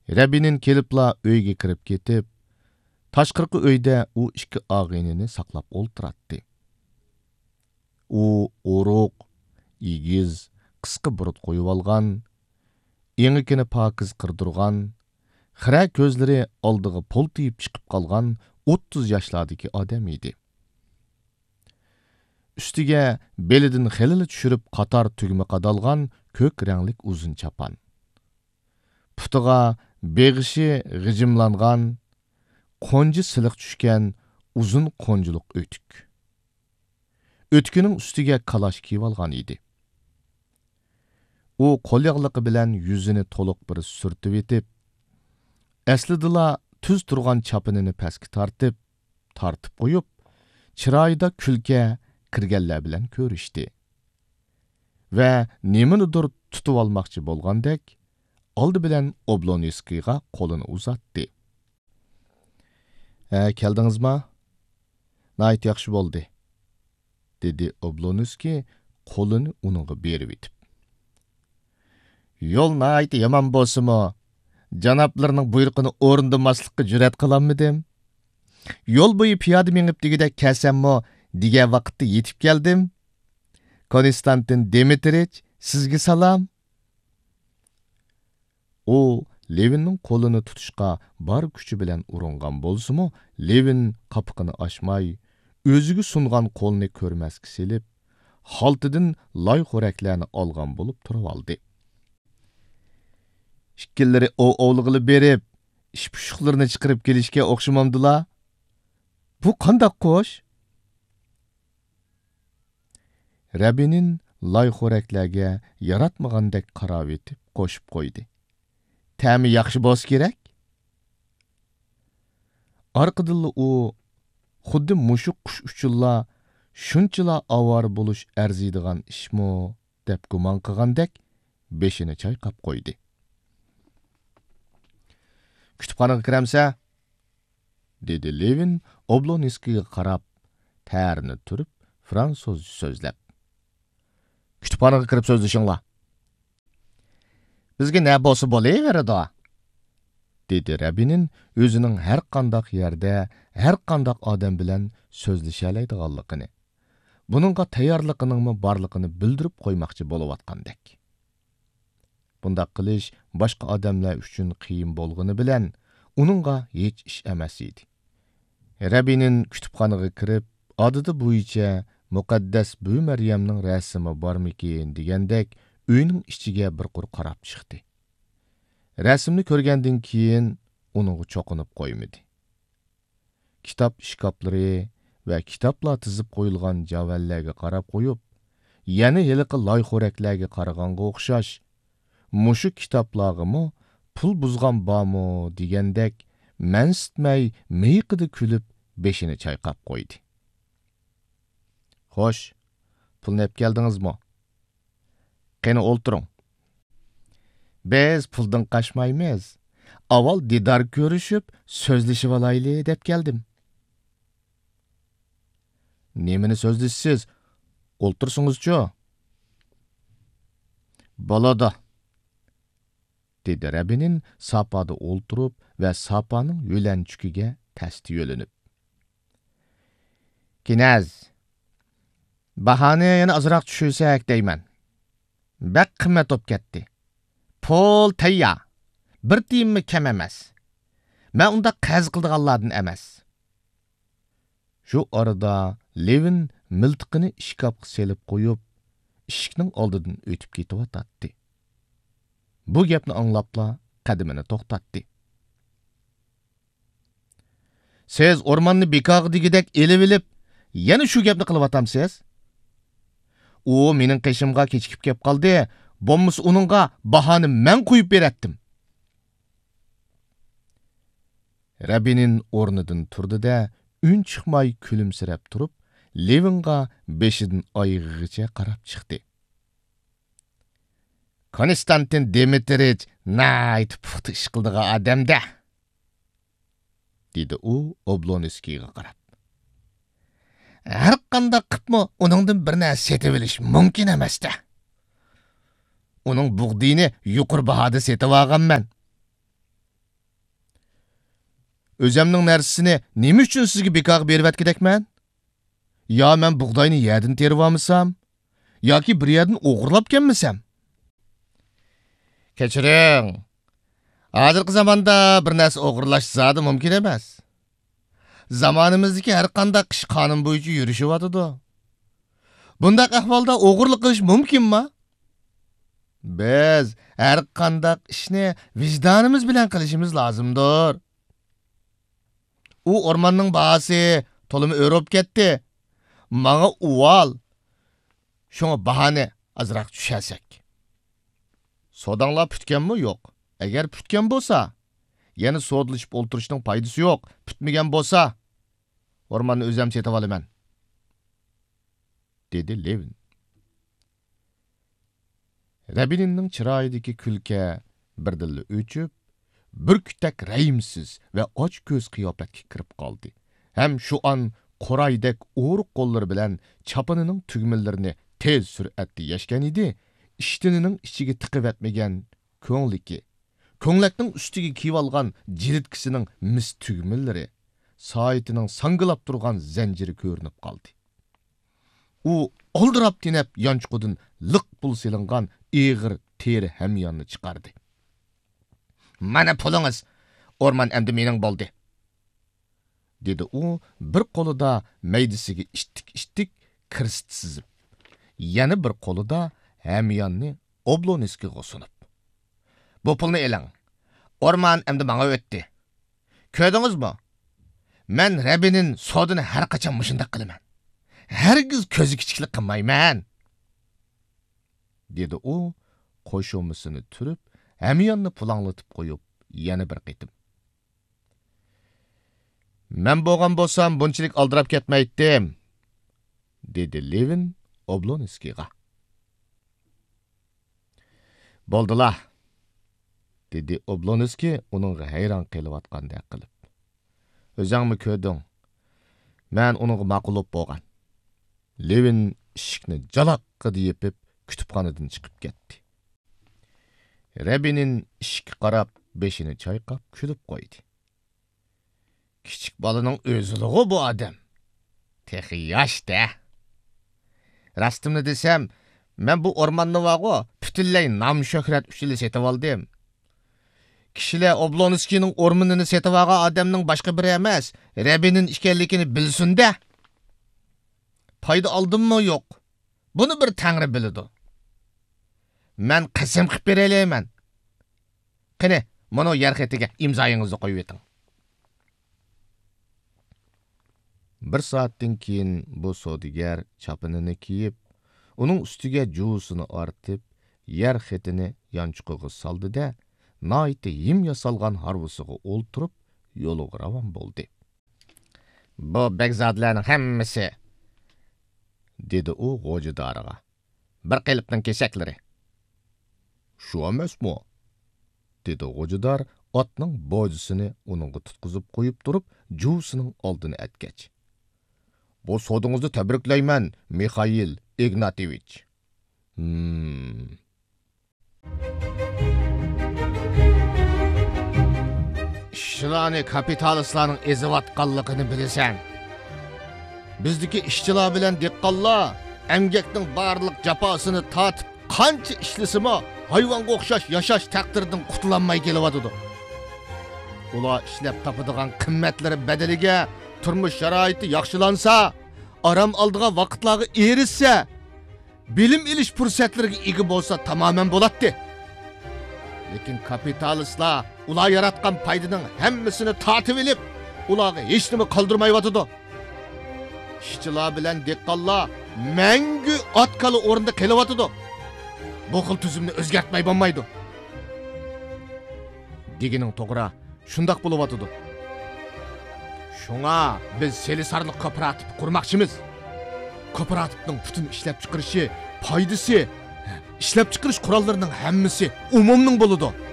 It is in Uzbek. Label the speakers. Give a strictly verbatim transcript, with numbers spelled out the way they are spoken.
Speaker 1: Рәбинин келіпла өйге кіріп кетіп, ташқырқы өйде у ішкі ағайнini сақлап олтыратты. У оруq, егіз, қысқы бұрыт қойып алған, еңікені пакыз қырдырған, xira көзлері алдығы полтиып шығып қалған o'ttiz yaşlardaki адам еді. Üstüge belidin xelili düşürüp qatar tügümü qadalgan kök renglik uzun çapan. Putuğa beğişi gıcımlangan, qoncu sılık düşken uzun qonculuq ötük. Ötkünün üstüge kalaş kiyip algan idi. O qolyaqlıqı bilen yüzünü toluq bir sürtüp etip, əslidila tüz turgan çapınını pəski tartıb, tartıb qoyup, çırayda külke kirgenler bilen körüştü. Ve neminidir tutup almakçı bolgandek, aldı bilen Oblonskiga kolunu uzattı. E, keldiniz mi? Nayit yakşı boldu, dedi Oblonski kolunu onunğa berip etip. Yol nayit yaman bolsa mı? Janaplarının buyrukunu orundamaslıkka cüret kılanmıdım. Yol boyu piyade menip digide kelsem mi? Dige vakitte yetip geldim. Konstantin Dimitrich, sizge salam. O, Levin'nin kolunu tutuşqa bar küçü bilen urungan bolsumu, Levin kapıqını açmay, özügü sungan kolunu körmezki selip, haltıdın lay xoreklerini algan bolup turup aldı. İşkilleri o oğluğulu berip, iş puşuklarını çıkırıp gelişke okşumamdıla. Bu kandak koş? Rabinin lay xoreklerge yaratmagandek qarab etip qoşup koydu. Təmi yaxşı boz gerek? Arqıdıllı o, xuddi muşuk quş uçulla, şunçila avar buluş ərziydigan işmo, dep guman qıgandek, beşini çayqap koydu. Kütüpxanaga kiramsa? Dedi Levin, Oblonskiga qarab, tərini turib, fransuz sözlep. Kütüpxanaga kirib sözleşinglar. Bizge ne bolsa bolayveradi, dedi Rabinin özünün her qandaq yerde, her qandaq adam bilen sözleşelaydiganligini. Bununğa tayyorligining mı barligini bildirip qoymoqchi boluvatqandek. Bundaq qilish boshqa odamlar uchun qiyin bolg'ini bilan uningga hech ish emas edi. Rabinin kütüpxanaga kirib, odati bo'yicha muqaddas bu Maryamning rasmi bormikin degandek uyning ichiga bir qur qarab chiqdi. Rasmni ko'rgandan keyin uningga cho'qinib qo'ymadi. Kitob shkaplari va kitoblar tizib qo'yilgan javallarga qarab qo'yib, yana heliqi loyxo'raklarga qaraganga o'xshash, mushu kitoblargimi pul buzgan bormi degandek mansitmay miyqida kulib beshini chayqab qo'ydi. Xo'sh, pulni olib keldingizmi? Qani o'ltiring. Biz puldan qaçmaymiz. Avval didar görüşüp sözleşip alaylı dep geldim. Nemini sözleşsiz? Oltursunuzcu. Bolada, dedi Rabinin sapada olturup ve sapanın yölençüküge testi yölünüp. Kinaz, bahaneye yana azırak düşürsek deymen. Bek kıymet op ketdi. Pol tayya. Bir tiyinmi kem emas. Men unda qaz qildiganlardan emas. Şu arada Levin miltiqini ishkapqa selib qo'yib, eshikning oldidan o'tib ketib o'tatdi. Bu gapni anglabla qadamini to'xtatdi. Siz o'rmonni bekoq degidek elib-elib, yana shu gapni qilib atamsiz? U mening qishimga kechikib kelib qoldi. Bo'lmasa uningga bahoni men qo'yib beratdim. Rabinin o'rnidan turdi-da, ün chiqmay kulimsirab turib, Levinga beshidan oyog'igacha qarab chiqdi. Konstantin Dimitrich nayt puxta ish qildigan odam-da, dedi u Oblonskiga qarab. Har qanday qilibmi uningdan bir narsa setib olish mumkin emas-da. Uning bug'diyni yuqori bahoda setib olganman. Özümnің нәрсісini nima uchun sizga bekor berib atgidekman? Yo men bug'doyni yerdan terib olmasam, yoki bir yerdan o'g'irlab kelmasam? Kechiring. Hozirgi zamonda bir narsa o'g'irlash zodi mumkin emas. Zamonimizdagi har qanday ish qonun bo'yicha yurishyapti. Bundaq ahvolda o'g'irlik qilish mumkinmi? Biz har qanday ishni vijdonimiz bilan qilishimiz lozimdir. U o'rmonning bahasi to'limi o'rib ketdi. Manga uval. Shunga bahane azroq tushasak. Sodanglar putganmi yo'q? Agar putgan bo'lsa, yana sodlashib o'ltirishning foydasi yo'q. Putmagan bo'lsa, o'rmonni o'zim setib olaman, dedi Levin. Rabininning chiroyidagi kulka birdilla o'chib, bir kutak rayimsiz va och ko'z qiyofatga kirib qoldi. Ham shu an qo'raydek o'riq qo'llari bilan chapanining tugmallarini tez sur'atda yashgan edi. Ishtinining ichiga tiqib etmagan ko'ngliki, ko'nglakning ustiga kiyib olgan jilidkisining mis tugmallari, soatining sangilab turgan zanjiri ko'rinib qoldi. U oldirab tinab yonchqudan liq pul silingan eg'ir teri hamyonni chiqardi. Mana pulingiz, o'rmon endi mening bo'ldi, dedi u bir qo'lida maydisiga ishtik-ishtik kirst sizib, yana bir qo'lida hamyonni Oblonskiga sunib. Bu pulni eling. O'rmon endi menga o'tdi. Ko'rdingizmi? Men Rabinin sodini har qachon mushundaq qilaman. Hargiz ko'zi kichiklik qilmayman, dedi u qo'shomisini turib, hamyonni pulanglatib qo'yib, yana bir qitim. Men bo'lgan bo'lsam bunchalik aldirab ketmaydim, dedi Levin Oblonskiga. Bo'ldilar, dedi Oblonski uning hayron qilayotgandek qilib. O'zingmi ko'rding? Men uning ma'qulib bo'lgan. Levin ishikni jalaqqa yepib kutubxonadan chiqib ketdi. Rabinin ishikka qarab beshini chayqab kulib qo'ydi. Kichik bolaning o'ziligi bu odam. Texi yoshda. Rastimni desam, men bu o'rmonni vaqo butunlay nom shuhrat uchun setib oldim. Kishilar Oblonskining o'rmonini setib olgan odamning boshqa biri emas, Rabinin ekanligini bilsin-da. Foyda oldimmi yo'q? Buni bir Tangri biladi. Men qasam qilib beralayman. Qani, mana yer xetiga imzoyingizni qo'yib eting. Bir soatdan keyin bu sodigar chapinini kiyib, uning ustiga juusini ortib, yer xetini yonchiqiga soldi-da, noiti yim yasalgan harvusiga o'ltirib, yo'liga ravon bo'ldi. Bu begzodlarning hammasi, dedi u g'o'jidoriga. Bir qilibning keshaklari. Shu emasmi? Dedi g'o'jidor otning bo'jisini uningga tutqizib qo'yib turib, juusining oldini atgach. Bu sodingizni tabriklayman, Mikhail Ignatyevich. Hmm. Ishchilarni kapitalistlarning ezivatganligini bilasan. Bizdagi ishchilar bilan dehqonlar emgakning barliq jafosini tatib, qancha ishlasimi, hayvonga o'xshash yashash taqdiridan qutulanmay kelyapti. Ular ishlab topadigan qimmatlari badaliga turmush sharoiti yaxshilansa, aram oldigan vaqtlarga erishsa, bilim ilish fursatlariga ega bo'lsa tamoman bo'ladi. Lekin kapitalistlar ular yaratgan foydaning hammasini tatib olib, ularga hech nima qoldirmayotdi. Ishchilar bilan dehqonlar mangu otkali o'rinda kelyotdi. Bu xil tuzumni o'zgartmay bo'lmaydi. Degining to'g'ri, shundoq bo'lyotdi. Shunga biz Selisarlik kooperativ qurmoqchimiz. Kooperativning butun ishlab chiqarishi, foydasi, ishlab chiqarish qurollarining hammasi umumning bo'ladi.